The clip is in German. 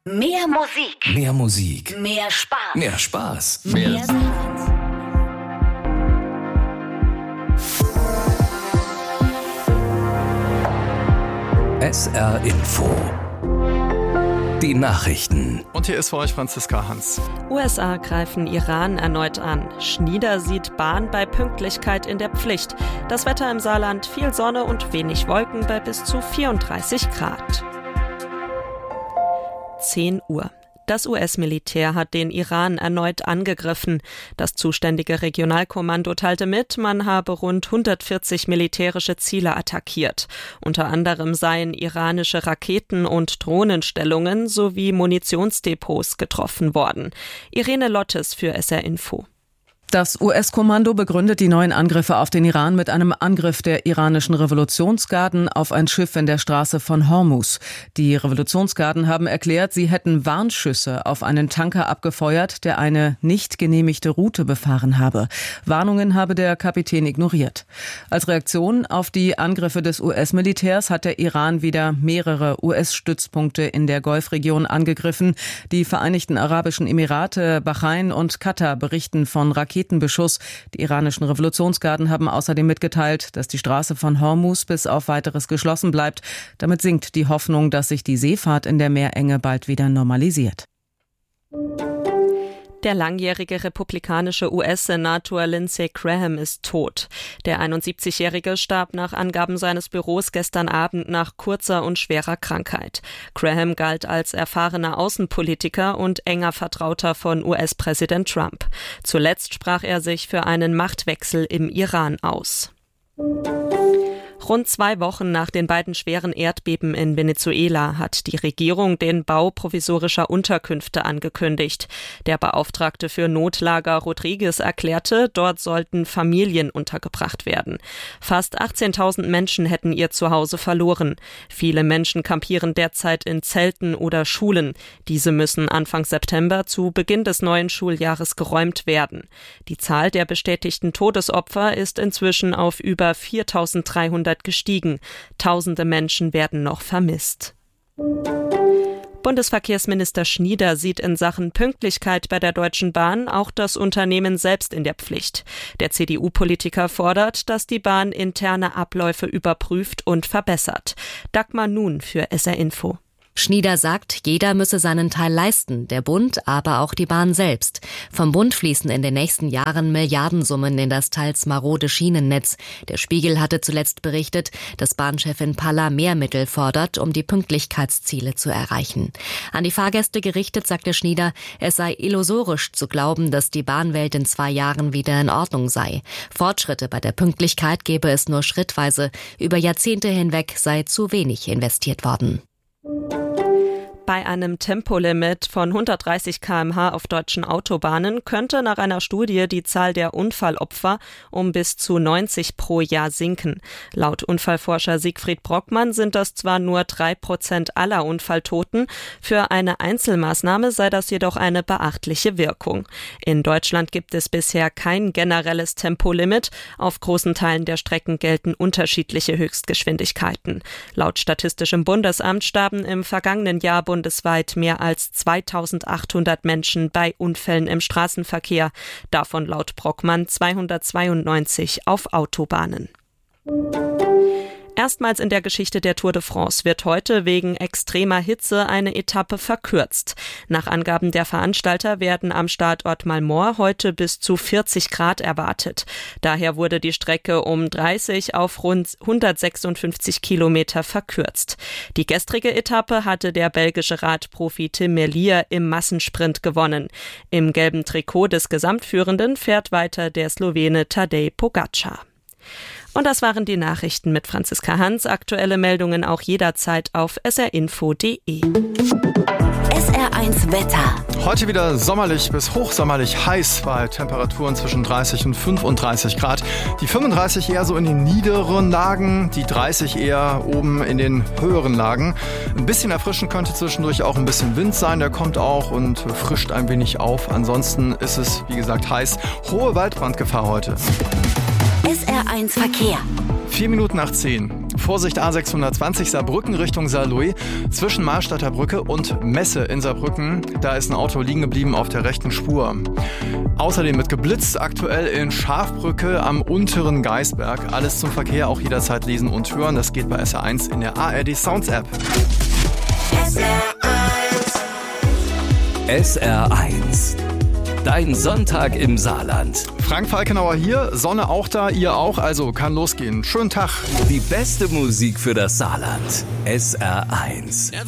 Mehr Musik. Mehr Musik. Mehr Spaß. Mehr Spaß. Mehr Sound. SR Info. Die Nachrichten. Und hier ist für euch Franziska Hans. USA greifen Iran erneut an. Schnieder sieht Bahn bei Pünktlichkeit in der Pflicht. Das Wetter im Saarland: viel Sonne und wenig Wolken bei bis zu 34 Grad. 10 Uhr. Das US-Militär hat den Iran erneut angegriffen. Das zuständige Regionalkommando teilte mit, man habe rund 140 militärische Ziele attackiert. Unter anderem seien iranische Raketen- und Drohnenstellungen sowie Munitionsdepots getroffen worden. Irene Lottes für SR Info. Das US-Kommando begründet die neuen Angriffe auf den Iran mit einem Angriff der iranischen Revolutionsgarden auf ein Schiff in der Straße von Hormuz. Die Revolutionsgarden haben erklärt, sie hätten Warnschüsse auf einen Tanker abgefeuert, der eine nicht genehmigte Route befahren habe. Warnungen habe der Kapitän ignoriert. Als Reaktion auf die Angriffe des US-Militärs hat der Iran wieder mehrere US-Stützpunkte in der Golfregion angegriffen. Die Vereinigten Arabischen Emirate, Bahrain und Katar berichten von Raketenbeschuss. Die iranischen Revolutionsgarden haben außerdem mitgeteilt, dass die Straße von Hormuz bis auf Weiteres geschlossen bleibt. Damit sinkt die Hoffnung, dass sich die Seefahrt in der Meerenge bald wieder normalisiert. Der langjährige republikanische US-Senator Lindsey Graham ist tot. Der 71-Jährige starb nach Angaben seines Büros gestern Abend nach kurzer und schwerer Krankheit. Graham galt als erfahrener Außenpolitiker und enger Vertrauter von US-Präsident Trump. Zuletzt sprach er sich für einen Machtwechsel im Iran aus. Rund 2 Wochen nach den beiden schweren Erdbeben in Venezuela hat die Regierung den Bau provisorischer Unterkünfte angekündigt. Der Beauftragte für Notlager Rodriguez erklärte, dort sollten Familien untergebracht werden. Fast 18.000 Menschen hätten ihr Zuhause verloren. Viele Menschen kampieren derzeit in Zelten oder Schulen. Diese müssen Anfang September zu Beginn des neuen Schuljahres geräumt werden. Die Zahl der bestätigten Todesopfer ist inzwischen auf über 4.300 gestiegen. Tausende Menschen werden noch vermisst. Bundesverkehrsminister Schnieder sieht in Sachen Pünktlichkeit bei der Deutschen Bahn auch das Unternehmen selbst in der Pflicht. Der CDU-Politiker fordert, dass die Bahn interne Abläufe überprüft und verbessert. Dagmar Nun für SR Info. Schnieder sagt, jeder müsse seinen Teil leisten, der Bund, aber auch die Bahn selbst. Vom Bund fließen in den nächsten Jahren Milliardensummen in das teils marode Schienennetz. Der Spiegel hatte zuletzt berichtet, dass Bahnchefin Palla mehr Mittel fordert, um die Pünktlichkeitsziele zu erreichen. An die Fahrgäste gerichtet sagte Schnieder, es sei illusorisch zu glauben, dass die Bahnwelt in 2 Jahren wieder in Ordnung sei. Fortschritte bei der Pünktlichkeit gebe es nur schrittweise. Über Jahrzehnte hinweg sei zu wenig investiert worden. Bei einem Tempolimit von 130 km/h auf deutschen Autobahnen könnte nach einer Studie die Zahl der Unfallopfer um bis zu 90 pro Jahr sinken. Laut Unfallforscher Siegfried Brockmann sind das zwar nur 3% aller Unfalltoten, für eine Einzelmaßnahme sei das jedoch eine beachtliche Wirkung. In Deutschland gibt es bisher kein generelles Tempolimit. Auf großen Teilen der Strecken gelten unterschiedliche Höchstgeschwindigkeiten. Laut Statistischem Bundesamt starben im vergangenen Jahr bundesweit mehr als 2.800 Menschen bei Unfällen im Straßenverkehr, davon laut Brockmann 292 auf Autobahnen. Erstmals in der Geschichte der Tour de France wird heute wegen extremer Hitze eine Etappe verkürzt. Nach Angaben der Veranstalter werden am Startort Malmort heute bis zu 40 Grad erwartet. Daher wurde die Strecke um 30 auf rund 156 Kilometer verkürzt. Die gestrige Etappe hatte der belgische Radprofi Tim Merlier im Massensprint gewonnen. Im gelben Trikot des Gesamtführenden fährt weiter der Slowene Tadej Pogačar. Und das waren die Nachrichten mit Franziska Hans. Aktuelle Meldungen auch jederzeit auf srinfo.de. SR1 Wetter. Heute wieder sommerlich bis hochsommerlich heiß bei Temperaturen zwischen 30 und 35 Grad. Die 35 eher so in den niederen Lagen, die 30 eher oben in den höheren Lagen. Ein bisschen erfrischend könnte zwischendurch auch ein bisschen Wind sein, der kommt auch und frischt ein wenig auf. Ansonsten ist es, wie gesagt, heiß. Hohe Waldbrandgefahr heute. SR1 Verkehr. 4 Minuten nach 10. Vorsicht A620 Saarbrücken Richtung Saarlouis. Zwischen Marstadter Brücke und Messe in Saarbrücken. Da ist ein Auto liegen geblieben auf der rechten Spur. Außerdem wird geblitzt aktuell in Schafbrücke am unteren Geisberg. Alles zum Verkehr auch jederzeit lesen und hören. Das geht bei SR1 in der ARD Sounds App. SR1. Dein Sonntag im Saarland. Frank Falkenauer hier, Sonne auch da, ihr auch, also kann losgehen. Schönen Tag. Die beste Musik für das Saarland. SR1.